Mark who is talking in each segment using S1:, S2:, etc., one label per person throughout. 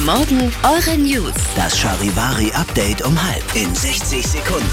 S1: Morgen eure News.
S2: Das Charivari-Update um 12 in 60 Sekunden.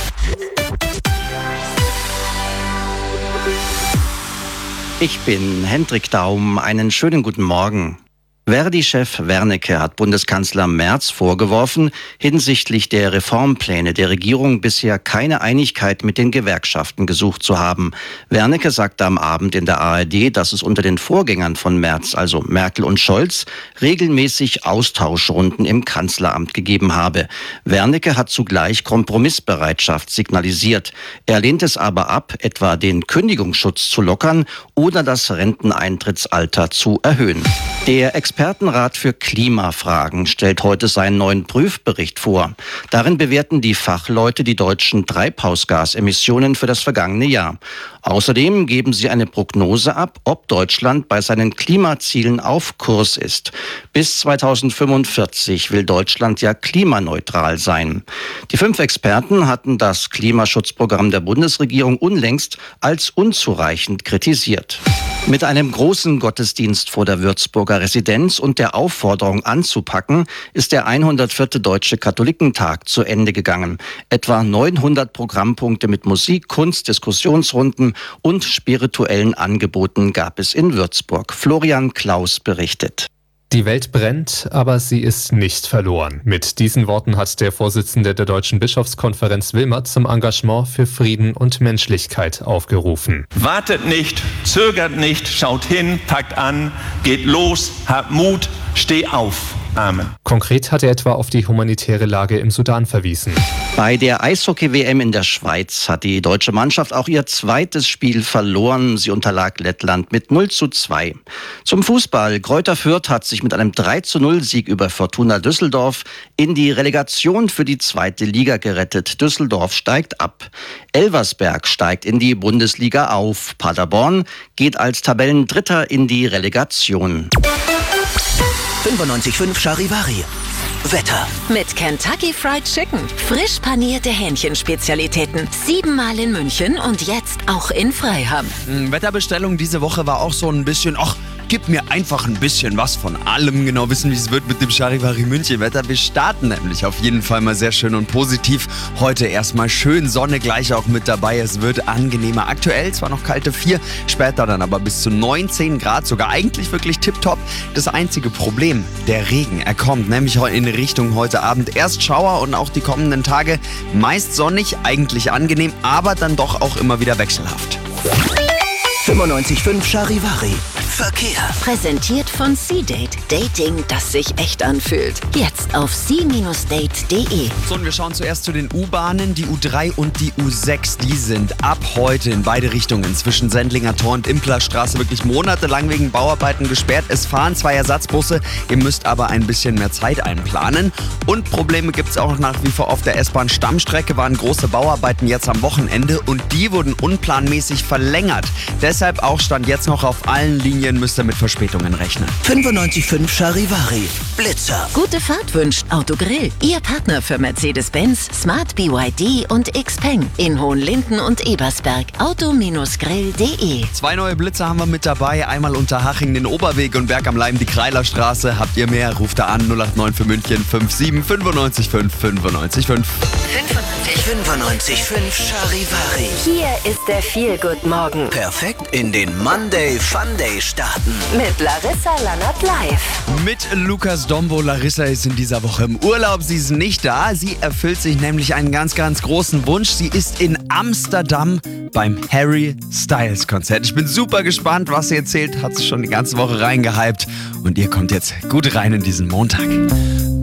S3: Ich bin Hendrik Daum. Einen schönen guten Morgen. Verdi-Chef Wernicke hat Bundeskanzler Merz vorgeworfen, hinsichtlich der Reformpläne der Regierung bisher keine Einigkeit mit den Gewerkschaften gesucht zu haben. Wernicke sagte am Abend in der ARD, dass es unter den Vorgängern von Merz, also Merkel und Scholz, regelmäßig Austauschrunden im Kanzleramt gegeben habe. Wernicke hat zugleich Kompromissbereitschaft signalisiert. Er lehnt es aber ab, etwa den Kündigungsschutz zu lockern oder das Renteneintrittsalter zu erhöhen. Der Expertenrat für Klimafragen stellt heute seinen neuen Prüfbericht vor. Darin bewerten die Fachleute die deutschen Treibhausgasemissionen für das vergangene Jahr. Außerdem geben sie eine Prognose ab, ob Deutschland bei seinen Klimazielen auf Kurs ist. Bis 2045 will Deutschland ja klimaneutral sein. Die 5 Experten hatten das Klimaschutzprogramm der Bundesregierung unlängst als unzureichend kritisiert. Mit einem großen Gottesdienst vor der Würzburger Residenz und der Aufforderung anzupacken, ist der 104. Deutsche Katholikentag zu Ende gegangen. Etwa 900 Programmpunkte mit Musik, Kunst, Diskussionsrunden und spirituellen Angeboten gab es in Würzburg. Florian Klaus berichtet.
S4: Die Welt brennt, aber sie ist nicht verloren. Mit diesen Worten hat der Vorsitzende der Deutschen Bischofskonferenz Wilmert zum Engagement für Frieden und Menschlichkeit aufgerufen.
S5: Wartet nicht, zögert nicht, schaut hin, packt an, geht los, habt Mut, steh auf. Amen.
S4: Konkret hat er etwa auf die humanitäre Lage im Sudan verwiesen.
S3: Bei der Eishockey-WM in der Schweiz hat die deutsche Mannschaft auch ihr zweites Spiel verloren. Sie unterlag Lettland mit 0:2. Zum Fußball. Greuther Fürth hat sich mit einem 3:0-Sieg über Fortuna Düsseldorf in die Relegation für die 2. Liga gerettet. Düsseldorf steigt ab. Elversberg steigt in die Bundesliga auf. Paderborn geht als Tabellendritter in die Relegation.
S2: 95.5 Charivari. Wetter.
S1: Mit Kentucky Fried Chicken. Frisch panierte Hähnchenspezialitäten. 7-mal in München und jetzt auch in Freiham.
S6: Wetterbestellung diese Woche war auch so ein bisschen, gib mir einfach ein bisschen was von allem. Genau wissen, wie es wird mit dem Charivari München Wetter. Wir starten nämlich auf jeden Fall mal sehr schön und positiv. Heute erstmal schön Sonne gleich auch mit dabei. Es wird angenehmer. Aktuell zwar noch kalte 4, später dann aber bis zu 19 Grad. Sogar eigentlich wirklich tipptopp. Das einzige Problem, der Regen. Er kommt nämlich in Richtung heute Abend. Erst Schauer und auch die kommenden Tage meist sonnig, eigentlich angenehm, aber dann doch auch immer wieder wechselhaft.
S2: 95.5 Charivari. Verkehr.
S1: Präsentiert von C-Date. Dating, das sich echt anfühlt. Jetzt auf c-date.de.
S6: So, und wir schauen zuerst zu den U-Bahnen. Die U3 und die U6, die sind ab heute in beide Richtungen zwischen Sendlinger Tor und Implerstraße wirklich monatelang wegen Bauarbeiten gesperrt. Es fahren 2 Ersatzbusse. Ihr müsst aber ein bisschen mehr Zeit einplanen. Und Probleme gibt es auch nach wie vor auf der S-Bahn-Stammstrecke. Waren große Bauarbeiten jetzt am Wochenende und die wurden unplanmäßig verlängert. Deshalb auch Stand jetzt noch auf allen Linien müsst ihr mit Verspätungen rechnen.
S2: 95.5 Charivari. Blitzer.
S1: Gute Fahrt wünscht Autogrill. Ihr Partner für Mercedes-Benz, Smart BYD und Xpeng. In Hohenlinden und Ebersberg. Auto-grill.de.
S6: 2 neue Blitzer haben wir mit dabei. Einmal Unterhaching den Oberweg und Berg am Leim die Kreilerstraße. Habt ihr mehr? Ruft da an 089 für München 57 95 5 95 5.
S2: 95.5 Charivari.
S1: Hier ist der Feel-Good-Morgen.
S2: Perfekt in den Monday Funday starten.
S1: Mit Larissa Lannert live.
S6: Mit Lukas Dombo. Larissa ist in dieser Woche im Urlaub. Sie ist nicht da. Sie erfüllt sich nämlich einen ganz, ganz großen Wunsch. Sie ist in Amsterdam beim Harry Styles Konzert. Ich bin super gespannt, was sie erzählt. Hat sie schon die ganze Woche reingehypt. Und ihr kommt jetzt gut rein in diesen Montag.